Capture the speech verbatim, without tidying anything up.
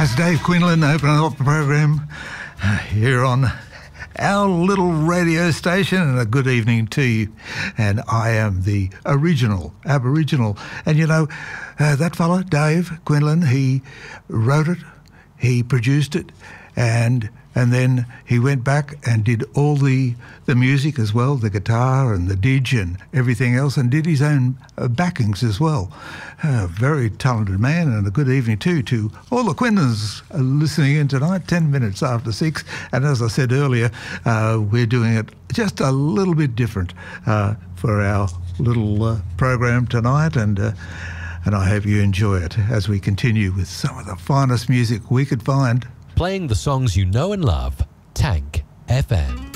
That's Dave Quinlan opening up the program uh, here on our little radio station, and a good evening to you. And I am the original Aboriginal. And you know, uh, that fella, Dave Quinlan, he wrote it, he produced it, and and then he went back and did all the, the music as well, the guitar and the didge and everything else, and did his own uh, backings as well. A very talented man, and a good evening too to all the Quinlans listening in tonight, ten minutes after six. And as I said earlier, uh, we're doing it just a little bit different uh, for our little uh, program tonight, and uh, and I hope you enjoy it as we continue with some of the finest music we could find. Playing the songs you know and love, Tank F M.